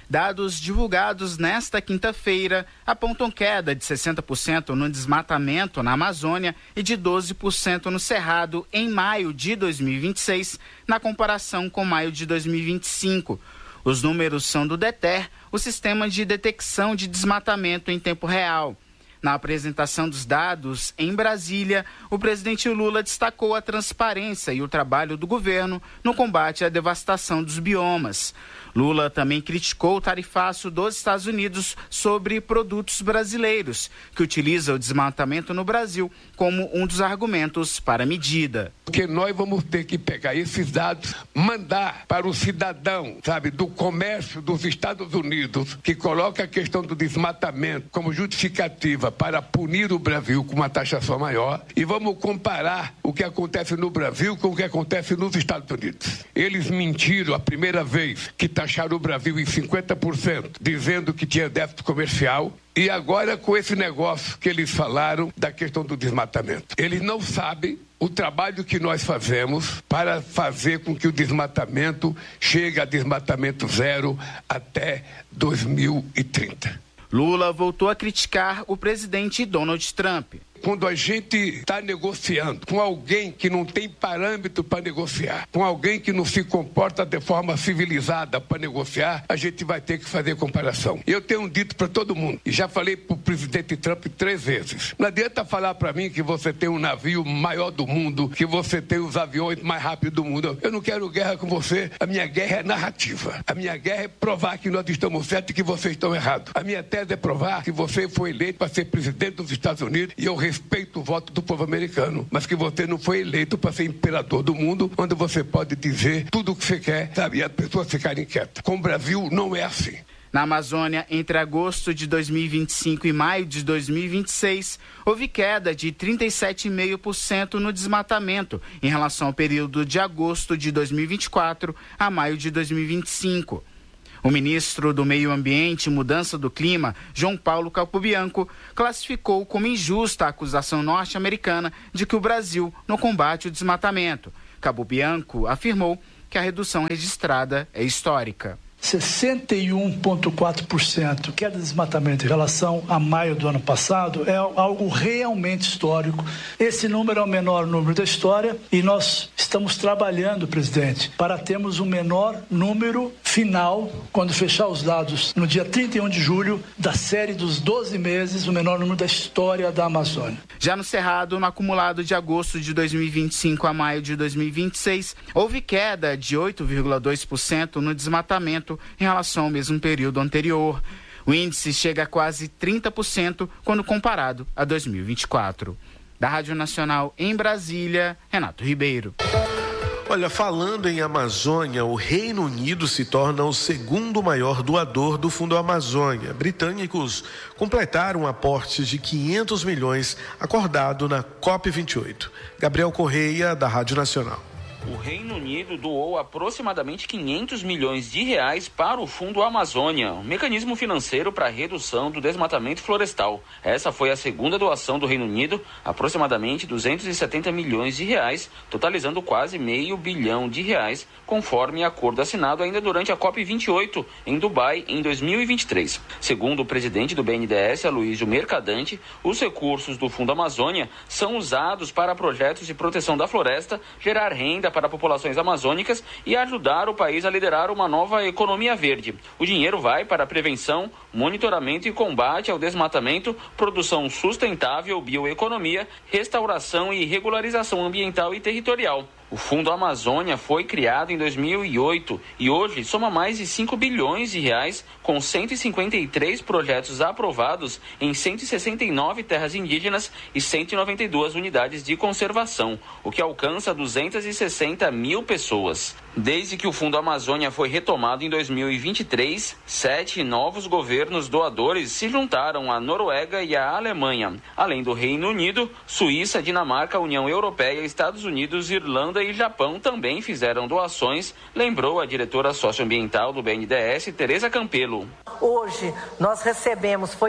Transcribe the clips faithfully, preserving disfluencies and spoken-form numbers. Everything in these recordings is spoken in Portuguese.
Dados divulgados nesta quinta-feira apontam queda de sessenta por cento no desmatamento na Amazônia e de doze por cento no Cerrado em maio de dois mil e vinte e seis, na comparação com maio de dois mil e vinte e cinco. Os números são do DETER, o Sistema de Detecção de Desmatamento em Tempo Real. Na apresentação dos dados em Brasília, o presidente Lula destacou a transparência e o trabalho do governo no combate à devastação dos biomas. Lula também criticou o tarifaço dos Estados Unidos sobre produtos brasileiros, que utiliza o desmatamento no Brasil como um dos argumentos para a medida. Porque nós vamos ter que pegar esses dados, mandar para o cidadão, sabe, do comércio dos Estados Unidos, que coloca a questão do desmatamento como justificativa para punir o Brasil com uma taxação maior, e vamos comparar o que acontece no Brasil com o que acontece nos Estados Unidos. Eles mentiram a primeira vez que taxaram o Brasil em cinquenta por cento, dizendo que tinha déficit comercial, e agora com esse negócio que eles falaram da questão do desmatamento. Eles não sabem o trabalho que nós fazemos para fazer com que o desmatamento chegue a desmatamento zero até dois mil e trinta. Lula voltou a criticar o presidente Donald Trump. Quando a gente está negociando com alguém que não tem parâmetro para negociar, com alguém que não se comporta de forma civilizada para negociar, a gente vai ter que fazer comparação. Eu tenho dito para todo mundo, e já falei para o presidente Trump três vezes, não adianta falar para mim que você tem um navio maior do mundo, que você tem os aviões mais rápidos do mundo. Eu não quero guerra com você, a minha guerra é narrativa. A minha guerra é provar que nós estamos certos e que vocês estão errados. A minha tese é provar que você foi eleito para ser presidente dos Estados Unidos e eu respeito o voto do povo americano, mas que você não foi eleito para ser imperador do mundo, onde você pode dizer tudo o que você quer, sabe, e as pessoas ficarem quietas. Com o Brasil não é assim. Na Amazônia, entre agosto de dois mil e vinte e cinco e maio de dois mil e vinte e seis, houve queda de trinta e sete vírgula cinco por cento no desmatamento em relação ao período de agosto de dois mil e vinte e quatro a maio de dois mil e vinte e cinco. O ministro do Meio Ambiente e Mudança do Clima, João Paulo Capobianco, classificou como injusta a acusação norte-americana de que o Brasil não combate o desmatamento. Capobianco afirmou que a redução registrada é histórica. sessenta e um vírgula quatro por cento queda de desmatamento em relação a maio do ano passado é algo realmente histórico. Esse número é o menor número da história e nós estamos trabalhando, presidente, para termos o menor número final, quando fechar os dados no dia trinta e um de julho, da série dos doze meses, o menor número da história da Amazônia. Já no Cerrado, no acumulado de agosto de dois mil e vinte e cinco a maio de dois mil e vinte e seis, houve queda de oito vírgula dois por cento no desmatamento em relação ao mesmo período anterior. O índice chega a quase trinta por cento quando comparado a dois mil e vinte e quatro. Da Rádio Nacional em Brasília, Renato Ribeiro. Olha, falando em Amazônia, o Reino Unido se torna o segundo maior doador do Fundo Amazônia. Britânicos completaram aportes de quinhentos milhões acordado na COP vinte e oito. Gabriel Correia, da Rádio Nacional. O Reino Unido doou aproximadamente quinhentos milhões de reais para o Fundo Amazônia, um mecanismo financeiro para a redução do desmatamento florestal. Essa foi a segunda doação do Reino Unido, aproximadamente duzentos e setenta milhões de reais, totalizando quase meio bilhão de reais, conforme acordo assinado ainda durante a COP vinte e oito, em Dubai, em dois mil e vinte e três. Segundo o presidente do B N D E S, Aloysio Mercadante, os recursos do Fundo Amazônia são usados para projetos de proteção da floresta, gerar renda para populações amazônicas e ajudar o país a liderar uma nova economia verde. O dinheiro vai para a prevenção, monitoramento e combate ao desmatamento, produção sustentável, bioeconomia, restauração e regularização ambiental e territorial. O Fundo Amazônia foi criado em dois mil e oito e hoje soma mais de cinco bilhões de reais, com cento e cinquenta e três projetos aprovados em cento e sessenta e nove terras indígenas e cento e noventa e duas unidades de conservação, o que alcança duzentas e sessenta mil pessoas. Desde que o Fundo Amazônia foi retomado em dois mil e vinte e três, sete novos governos doadores se juntaram à Noruega e à Alemanha, além do Reino Unido, Suíça, Dinamarca, União Europeia, Estados Unidos, Irlanda e Japão também fizeram doações, lembrou a diretora socioambiental do B N D E S, Tereza Campelo. Hoje nós recebemos, foi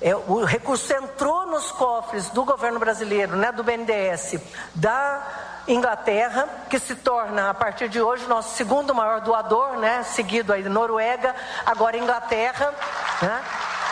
É, o recurso entrou nos cofres do governo brasileiro, né, do B N D E S, da Inglaterra, que se torna, a partir de hoje, nosso segundo maior doador, né, seguido aí Noruega, agora Inglaterra, né?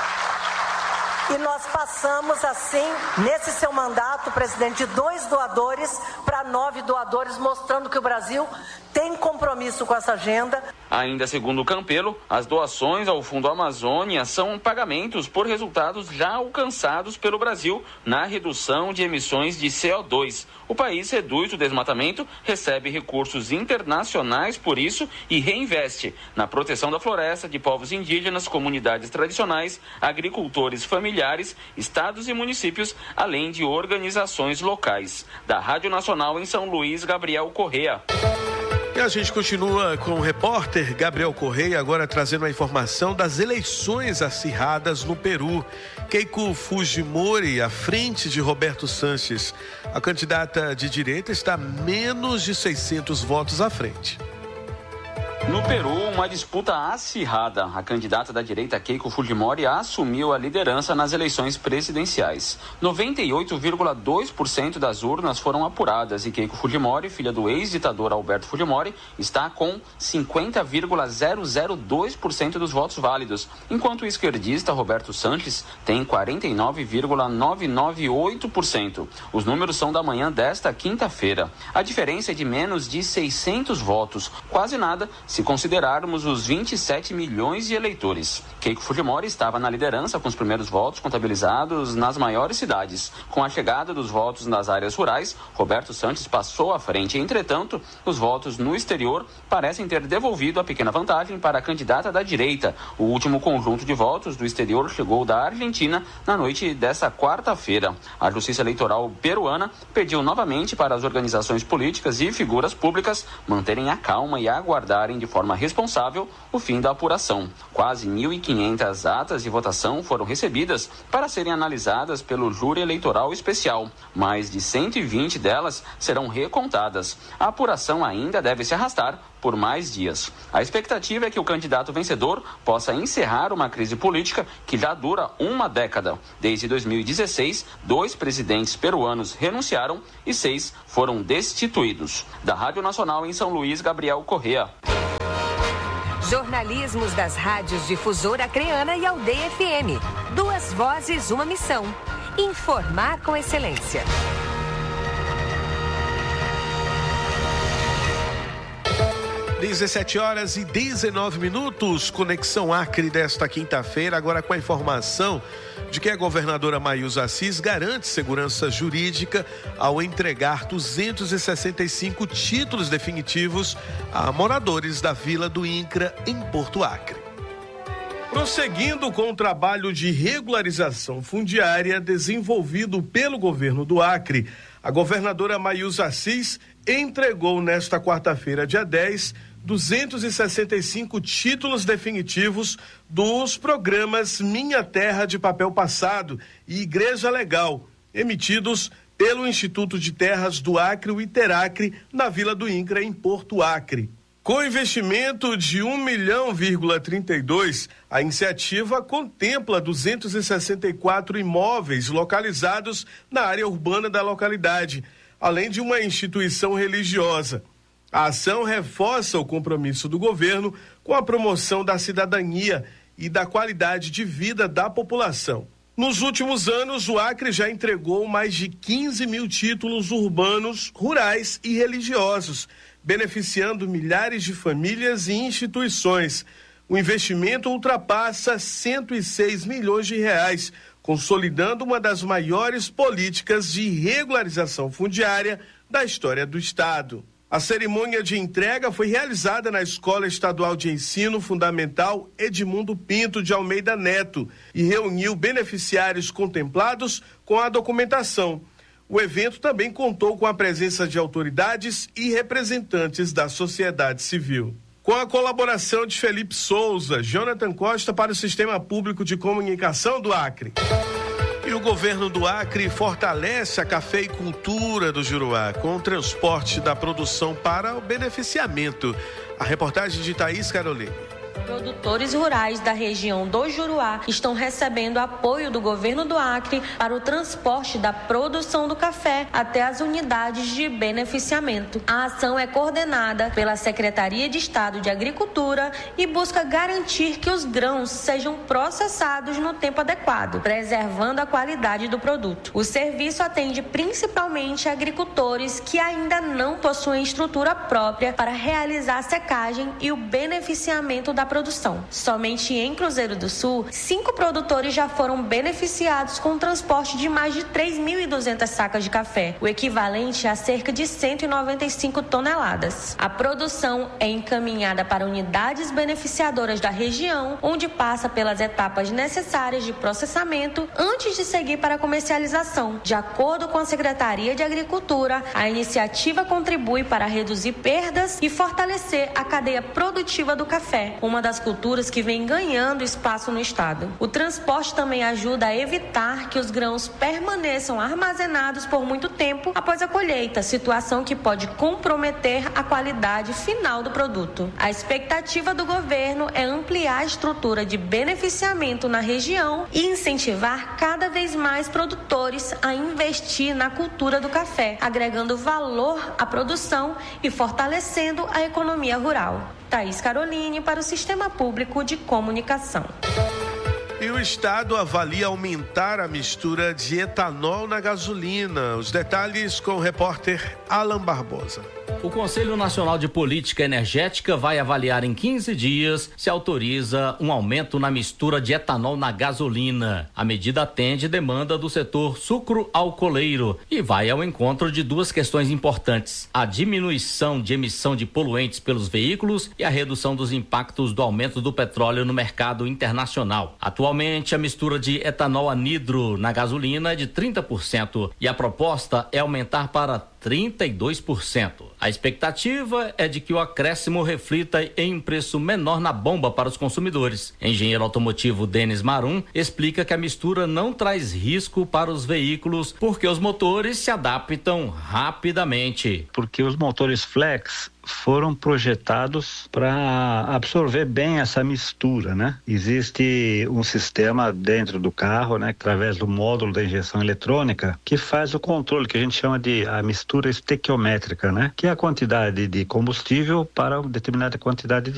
E nós passamos assim, nesse seu mandato, presidente, de dois doadores para nove doadores, mostrando que o Brasil tem compromisso com essa agenda. Ainda segundo o Campelo, as doações ao Fundo Amazônia são pagamentos por resultados já alcançados pelo Brasil na redução de emissões de C O dois. O país reduz o desmatamento, recebe recursos internacionais por isso e reinveste na proteção da floresta, de povos indígenas, comunidades tradicionais, agricultores familiares, estados e municípios, além de organizações locais. Da Rádio Nacional em São Luís, Gabriel Correa. E a gente continua com o repórter Gabriel Correia, agora trazendo a informação das eleições acirradas no Peru. Keiko Fujimori, à frente de Roberto Sanches. A candidata de direita está a menos de seiscentos votos à frente. No Peru, uma disputa acirrada. A candidata da direita Keiko Fujimori assumiu a liderança nas eleições presidenciais. noventa e oito vírgula dois por cento das urnas foram apuradas e Keiko Fujimori, filha do ex-ditador Alberto Fujimori, está com cinquenta vírgula zero zero dois por cento dos votos válidos, enquanto o esquerdista Roberto Sanches tem quarenta e nove vírgula novecentos e noventa e oito por cento. Os números são da manhã desta quinta-feira. A diferença é de menos de seiscentos votos, quase nada se considerarmos os vinte e sete milhões de eleitores. Keiko Fujimori estava na liderança com os primeiros votos contabilizados nas maiores cidades. Com a chegada dos votos nas áreas rurais, Roberto Sanches passou à frente. Entretanto, os votos no exterior parecem ter devolvido a pequena vantagem para a candidata da direita. O último conjunto de votos do exterior chegou da Argentina na noite desta quarta-feira. A Justiça Eleitoral peruana pediu novamente para as organizações políticas e figuras públicas manterem a calma e aguardarem de forma responsável o fim da apuração. Quase mil e quinhentas atas de votação foram recebidas para serem analisadas pelo júri eleitoral especial. Mais de cento e vinte delas serão recontadas. A apuração ainda deve se arrastar por mais dias. A expectativa é que o candidato vencedor possa encerrar uma crise política que já dura uma década. Desde dois mil e dezesseis, dois presidentes peruanos renunciaram e seis foram destituídos. Da Rádio Nacional em São Luís, Gabriel Correa. Jornalismos das rádios Difusora Acreana e Aldeia F M. Duas vozes, uma missão. Informar com excelência. dezessete horas e dezenove minutos, Conexão Acre desta quinta-feira, agora com a informação de que a governadora Mayusa Assis garante segurança jurídica ao entregar duzentos e sessenta e cinco títulos definitivos a moradores da Vila do INCRA, em Porto Acre. Prosseguindo com o trabalho de regularização fundiária desenvolvido pelo governo do Acre, a governadora Mayusa Assis entregou nesta quarta-feira, dia dez, duzentos e sessenta e cinco títulos definitivos dos programas Minha Terra de Papel Passado e Igreja Legal, emitidos pelo Instituto de Terras do Acre, o Iteracre, na Vila do INCRA, em Porto Acre. Com investimento de um milhão vírgula trinta e dois, a iniciativa contempla duzentos e sessenta e quatro imóveis localizados na área urbana da localidade, além de uma instituição religiosa. A ação reforça o compromisso do governo com a promoção da cidadania e da qualidade de vida da população. Nos últimos anos, o Acre já entregou mais de quinze mil títulos urbanos, rurais e religiosos, beneficiando milhares de famílias e instituições. O investimento ultrapassa cento e seis milhões de reais, consolidando uma das maiores políticas de regularização fundiária da história do Estado. A cerimônia de entrega foi realizada na Escola Estadual de Ensino Fundamental Edmundo Pinto de Almeida Neto e reuniu beneficiários contemplados com a documentação. O evento também contou com a presença de autoridades e representantes da sociedade civil. Com a colaboração de Felipe Souza, Jonathan Costa para o Sistema Público de Comunicação do Acre. E o governo do Acre fortalece a cafeicultura do Juruá com o transporte da produção para o beneficiamento. A reportagem de Thaís Carolina. Produtores rurais da região do Juruá estão recebendo apoio do governo do Acre para o transporte da produção do café até as unidades de beneficiamento. A ação é coordenada pela Secretaria de Estado de Agricultura e busca garantir que os grãos sejam processados no tempo adequado, preservando a qualidade do produto. O serviço atende principalmente agricultores que ainda não possuem estrutura própria para realizar a secagem e o beneficiamento da produção. Somente em Cruzeiro do Sul, cinco produtores já foram beneficiados com o transporte de mais de três mil e duzentas sacas de café, o equivalente a cerca de cento e noventa e cinco toneladas. A produção é encaminhada para unidades beneficiadoras da região, onde passa pelas etapas necessárias de processamento antes de seguir para a comercialização. De acordo com a Secretaria de Agricultura, a iniciativa contribui para reduzir perdas e fortalecer a cadeia produtiva do café, uma das culturas que vem ganhando espaço no estado. O transporte também ajuda a evitar que os grãos permaneçam armazenados por muito tempo após a colheita, situação que pode comprometer a qualidade final do produto. A expectativa do governo é ampliar a estrutura de beneficiamento na região e incentivar cada vez mais produtores a investir na cultura do café, agregando valor à produção e fortalecendo a economia rural. Thaís Caroline para o Sistema Público de Comunicação. E o Estado avalia aumentar a mistura de etanol na gasolina. Os detalhes com o repórter Alan Barbosa. O Conselho Nacional de Política Energética vai avaliar em quinze dias se autoriza um aumento na mistura de etanol na gasolina. A medida atende demanda do setor sucro-alcooleiro e vai ao encontro de duas questões importantes: a diminuição de emissão de poluentes pelos veículos e a redução dos impactos do aumento do petróleo no mercado internacional. Atualmente, a mistura de etanol anidro na gasolina é de trinta por cento e a proposta é aumentar para trinta e dois por cento. A expectativa é de que o acréscimo reflita em um preço menor na bomba para os consumidores. Engenheiro automotivo Denis Marum explica que a mistura não traz risco para os veículos porque os motores se adaptam rapidamente. Porque os motores flex foram projetados para absorver bem essa mistura, né? Existe um sistema dentro do carro, né, através do módulo da injeção eletrônica, que faz o controle, que a gente chama de a mistura estequiométrica, né? Que é a quantidade de combustível para uma determinada quantidade de